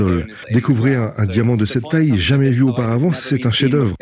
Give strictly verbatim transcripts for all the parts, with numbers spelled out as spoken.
Découvrir un, un diamant de cette taille, jamais vu auparavant, c'est un chef-d'œuvre.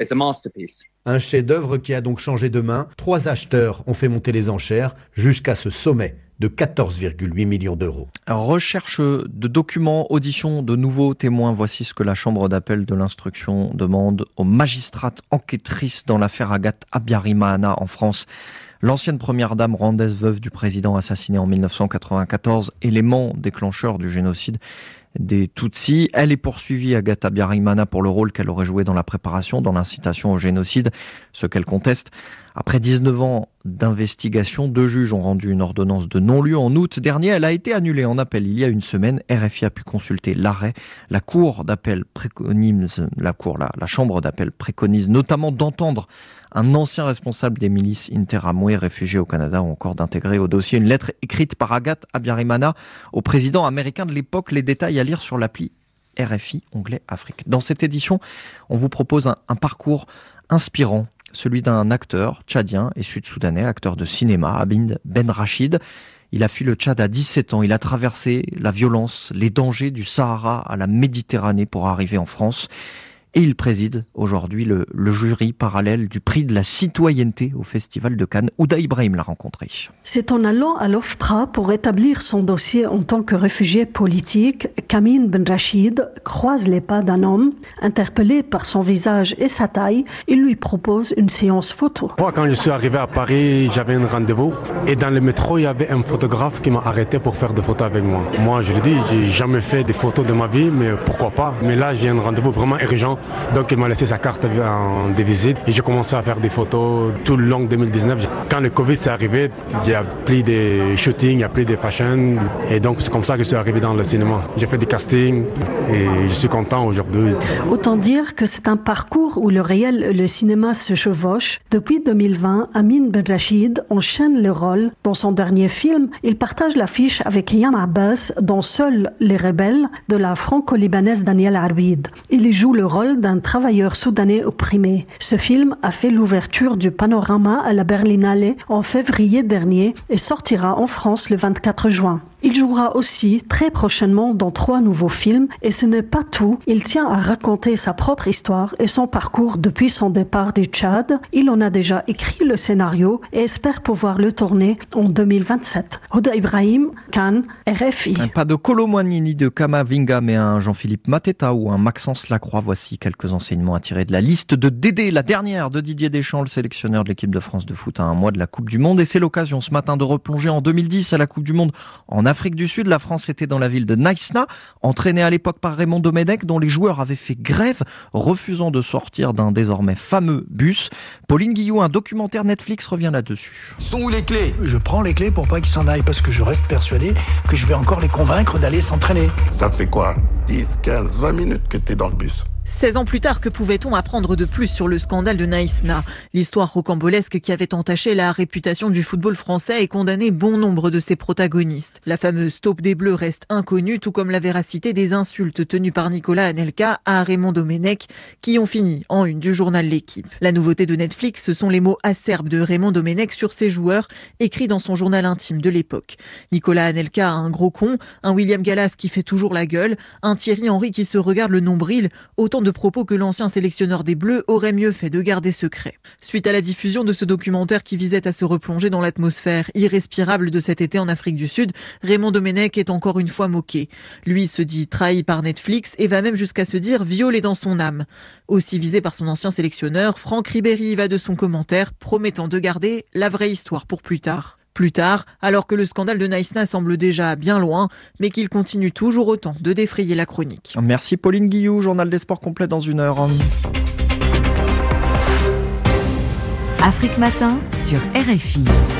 Un chef-d'œuvre qui a donc changé de main. Trois acheteurs ont fait monter les enchères jusqu'à ce sommet de quatorze virgule huit millions d'euros. Recherche de documents, audition de nouveaux témoins. Voici ce que la Chambre d'appel de l'instruction demande aux magistrates enquêtrices dans l'affaire Agathe Habyarimana en France. L'ancienne première dame rwandaise, veuve du président assassiné en mille neuf cent quatre-vingt-quatorze, élément déclencheur du génocide des Tutsis. Elle est poursuivie, Agathe Habyarimana, pour le rôle qu'elle aurait joué dans la préparation, dans l'incitation au génocide, ce qu'elle conteste. Après dix-neuf ans d'investigation, deux juges ont rendu une ordonnance de non-lieu en août dernier. Elle a été annulée en appel il y a une semaine. R F I a pu consulter l'arrêt. La cour d'appel préconise, la cour, la, la chambre d'appel préconise notamment d'entendre un ancien responsable des milices Interamwe réfugié au Canada, ou encore d'intégrer au dossier une lettre écrite par Agathe Habyarimana au président américain de l'époque. Les détails à lire sur l'appli R F I, onglet Afrique. Dans cette édition, on vous propose un, un parcours inspirant, celui d'un acteur tchadien et sud-soudanais, acteur de cinéma, Abid Ben Rachid. Il a fui le Tchad à dix-sept ans. Il a traversé la violence, les dangers du Sahara à la Méditerranée pour arriver en France. Et il préside aujourd'hui le, le jury parallèle du prix de la citoyenneté au Festival de Cannes. Ouda Ibrahim l'a rencontré. C'est en allant à l'OFPRA pour établir son dossier en tant que réfugié politique qu'Amin Ben Rachid croise les pas d'un homme. Interpellé par son visage et sa taille, il lui propose une séance photo. Moi, quand je suis arrivé à Paris, j'avais un rendez-vous. Et dans le métro, il y avait un photographe qui m'a arrêté pour faire des photos avec moi. Moi, je lui dis, j'ai jamais fait des photos de ma vie, mais pourquoi pas. Mais là, j'ai un rendez-vous vraiment urgent. Donc il m'a laissé sa carte de visite et j'ai commencé à faire des photos tout le long de deux mille dix-neuf. Quand le Covid s'est arrivé, il y a plus de shooting, il y a plus de fashion et donc c'est comme ça que je suis arrivé dans le cinéma. J'ai fait des castings et je suis content aujourd'hui. Autant dire que c'est un parcours où le réel et le cinéma se chevauchent. Depuis deux mille vingt, Amin Ben Rachid enchaîne les rôles. Dans son dernier film, il partage l'affiche avec Yam Abbas dans Seuls les rebelles de la franco-libanaise Daniel Arwid. Il y joue le rôle d'un travailleur soudanais opprimé. Ce film a fait l'ouverture du Panorama à la Berlinale en février dernier et sortira en France le vingt-quatre juin. Il jouera aussi très prochainement dans trois nouveaux films et ce n'est pas tout. Il tient à raconter sa propre histoire et son parcours depuis son départ du Tchad. Il en a déjà écrit le scénario et espère pouvoir le tourner en deux mille vingt-sept. Ouda Ibrahim, Cannes, R F I. Pas de Kolomoani ni de Kamavinga, mais un Jean-Philippe Mateta ou un Maxence Lacroix. Voici quelques enseignements à tirer de la liste de Dédé, la dernière de Didier Deschamps, le sélectionneur de l'équipe de France de foot à un mois de la Coupe du Monde. Et c'est l'occasion ce matin de replonger en deux mille dix à la Coupe du Monde en Afrique du Sud. La France était dans la ville de Naïsna, entraînée à l'époque par Raymond Domenech, dont les joueurs avaient fait grève, refusant de sortir d'un désormais fameux bus. Pauline Guillou, un documentaire Netflix revient là-dessus. Sont où les clés ? Je prends les clés pour pas qu'ils s'en aillent, parce que je reste persuadé que je vais encore les convaincre d'aller s'entraîner. Ça fait quoi ? dix, quinze, vingt minutes que t'es dans le bus. seize ans plus tard, que pouvait-on apprendre de plus sur le scandale de Naïsna ? L'histoire rocambolesque qui avait entaché la réputation du football français et condamné bon nombre de ses protagonistes. La fameuse taupe des Bleus reste inconnue, tout comme la véracité des insultes tenues par Nicolas Anelka à Raymond Domenech, qui ont fini en une du journal L'Équipe. La nouveauté de Netflix, ce sont les mots acerbes de Raymond Domenech sur ses joueurs, écrits dans son journal intime de l'époque. Nicolas Anelka a un gros con, un William Gallas qui fait toujours la gueule, un Thierry Henry qui se regarde le nombril, autant de propos que l'ancien sélectionneur des Bleus aurait mieux fait de garder secret. Suite à la diffusion de ce documentaire qui visait à se replonger dans l'atmosphère irrespirable de cet été en Afrique du Sud, Raymond Domenech est encore une fois moqué. Lui se dit trahi par Netflix et va même jusqu'à se dire violé dans son âme. Aussi visé par son ancien sélectionneur, Franck Ribéry va de son commentaire, promettant de garder la vraie histoire pour plus tard. Plus tard, alors que le scandale de Naïsna semble déjà bien loin, mais qu'il continue toujours autant de défrayer la chronique. Merci Pauline Guillou, journal des sports complet dans une heure. Afrique Matin sur R F I.